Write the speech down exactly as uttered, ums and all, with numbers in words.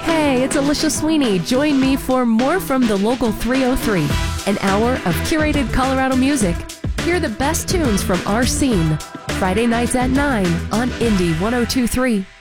Hey, it's Alicia Sweeney. Join me for more from the Local three oh three, an hour of curated Colorado music. Hear the best tunes from our scene. Friday nights at nine on Indie one oh two point three.